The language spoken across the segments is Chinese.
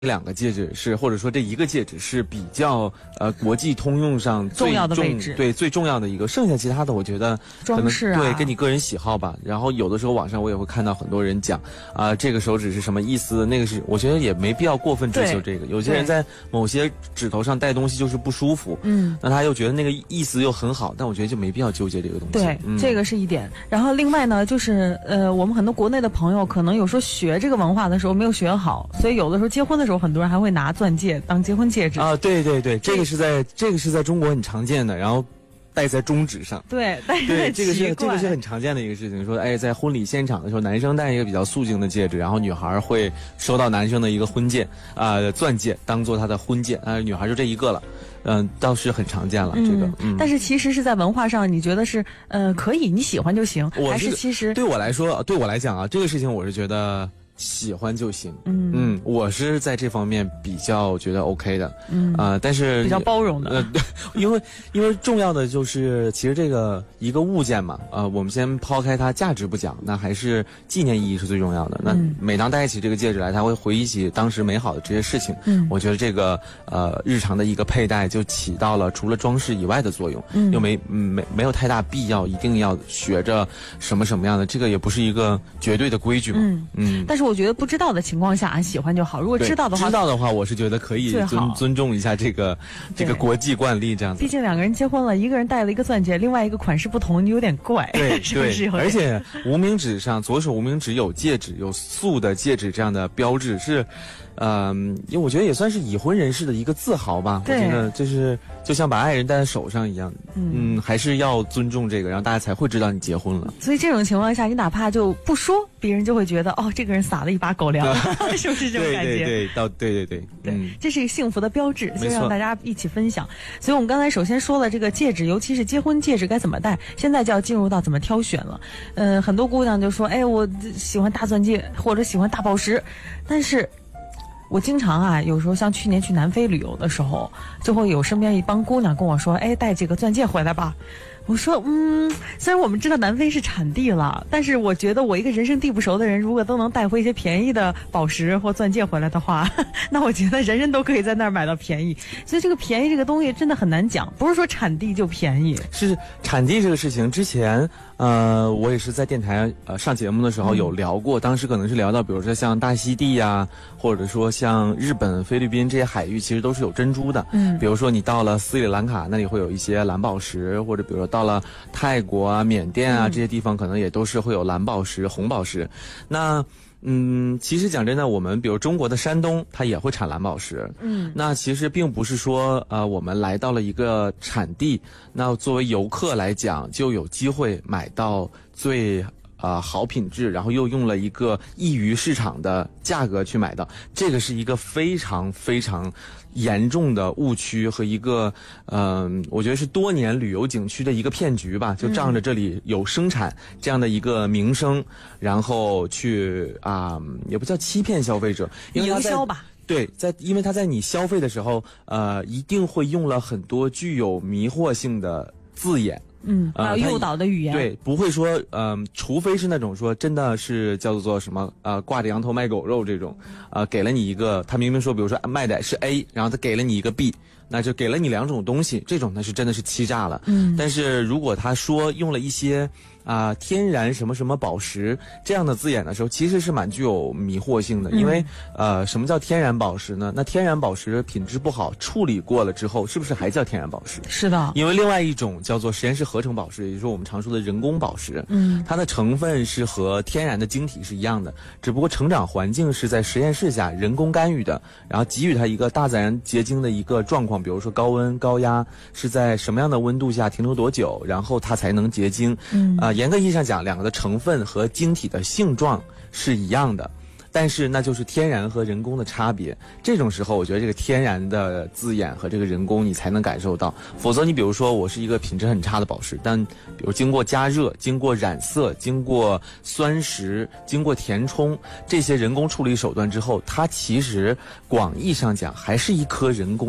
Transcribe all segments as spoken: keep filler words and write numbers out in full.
两个戒指是，或者说这一个戒指是比较呃国际通用上最重要的位置， 对最重要的一个。剩下其他的，我觉得可能装饰啊， 对跟你个人喜好吧。然后有的时候网上我也会看到很多人讲啊、呃，这个手指是什么意思，那个是，我觉得也没必要过分追求这个。有些人在某些指头上戴东西就是不舒服，嗯，那他又觉得那个意思又很好，但我觉得就没必要纠结这个东西。 对，嗯、这个是一点。然后另外呢，就是呃，我们很多国内的朋友可能有时候学这个文化的时候没有学好，所以有的时候结婚的时候，很多人还会拿钻戒当结婚戒指啊。对对对，这个是在这个是在中国很常见的，然后戴在中指上。 对，戴对，这个是这个是很常见的一个事情。说，哎，在婚礼现场的时候，男生戴一个比较素净的戒指，然后女孩会收到男生的一个婚戒啊、呃，钻戒当做他的婚戒啊、呃，女孩就这一个了。嗯，倒是很常见了， 嗯、 这个。嗯， 但是其实是在文化上，你觉得是呃可以，你喜欢就行，还是其实对我来说，对我来讲啊，这个事情我是觉得喜欢就行。嗯嗯，我是在这方面比较觉得 OK 的。嗯啊、呃，但是比较包容的。 呃，因为因为重要的就是其实这个一个物件嘛，呃，我们先抛开它价值不讲，那还是纪念意义是最重要的。那每当戴起这个戒指来，它会回忆起当时美好的这些事情。嗯，我觉得这个呃日常的一个佩戴就起到了除了装饰以外的作用。嗯，又没没没有太大必要一定要学着什么什么样的，这个也不是一个绝对的规矩嘛。嗯嗯，但是我觉得不知道的情况下喜欢就好，如果知道的话， 知道的话，我是觉得可以尊尊重一下这个这个国际惯例这样子。 毕竟两个人结婚了，一个人戴了一个钻戒，另外一个款式不同，你有点怪。 对是不是？ 而且无名指上，左手无名指有戒指，有素的戒指这样的标志是。嗯，因为我觉得也算是已婚人士的一个自豪吧。我觉得就是就像把爱人戴在手上一样，嗯, 嗯，还是要尊重这个，然后大家才会知道你结婚了。 所以这种情况下，你哪怕就不说，别人就会觉得哦，这个人撒了一把狗粮，是不是这种感觉？ 对对对，到对对对对、嗯，这是一个幸福的标志，所以让大家一起分享。所以我们刚才首先说了这个戒指，尤其是结婚戒指该怎么戴，现在就要进入到怎么挑选了。呃，很多姑娘就说，哎，我喜欢大钻戒或者喜欢大宝石，但是。我经常啊，有时候像去年去南非旅游的时候，就会有身边一帮姑娘跟我说：“哎，带几个钻戒回来吧。”我说：“嗯，虽然我们知道南非是产地了，但是我觉得我一个人生地不熟的人，如果都能带回一些便宜的宝石或钻戒回来的话，那我觉得人人都可以在那儿买到便宜。所以这个便宜这个东西真的很难讲，不是说产地就便宜。 是产地这个事情，之前呃，我也是在电台呃上节目的时候有聊过，嗯、当时可能是聊到，比如说像大溪地呀、啊，或者说像日本、菲律宾这些海域，其实都是有珍珠的。嗯，比如说你到了斯里兰卡，那里会有一些蓝宝石，或者比如说到了泰国啊、缅甸啊、嗯、这些地方，可能也都是会有蓝宝石、红宝石。那嗯，其实讲真的，我们比如中国的山东，它也会产蓝宝石。嗯，那其实并不是说，呃，我们来到了一个产地，那作为游客来讲，就有机会买到最呃好品质，然后又用了一个易于市场的价格去买到，这个是一个非常非常严重的误区和一个，嗯、呃，我觉得是多年旅游景区的一个骗局吧，就仗着这里有生产这样的一个名声，然后去啊、呃，也不叫欺骗消费者，因为营销吧。 对，在因为他在你消费的时候，呃，一定会用了很多具有迷惑性的字眼。 嗯，还有诱导的语言、 呃、对，不会说嗯、呃，除非是那种说真的是叫做什么呃挂着羊头卖狗肉这种，呃给了你一个，他明明说比如说卖的是 A， 然后他给了你一个 B， 那就给了你两种东西，这种那是真的是欺诈了。嗯，但是如果他说用了一些啊、呃、天然什么什么宝石这样的字眼的时候，其实是蛮具有迷惑性的，因为、嗯、呃什么叫天然宝石呢？那天然宝石品质不好，处理过了之后，是不是还叫天然宝石？ 是的， 因为另外一种叫做实验室合成宝石，也就是我们常说的人工宝石，嗯，它的成分是和天然的晶体是一样的，只不过成长环境是在实验室下人工干预的，然后给予它一个大自然结晶的一个状况，比如说高温高压是在什么样的温度下停留多久，然后它才能结晶。嗯啊、呃，严格意义上讲，两个的成分和晶体的性状是一样的。但是那就是天然和人工的差别，这种时候我觉得这个天然的字眼和这个人工你才能感受到，否则你比如说我是一个品质很差的宝石，但比如经过加热、经过染色、经过酸蚀、经过填充这些人工处理手段之后，它其实广义上讲还是一颗人工的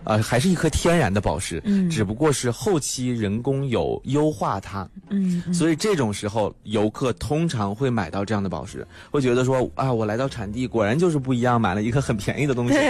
呃，还是一颗天然的宝石， 嗯， 只不过是后期人工有优化它， 嗯，嗯所以这种时候游客通常会买到这样的宝石，会觉得说啊，我来到产地果然就是不一样，买了一颗很便宜的东西。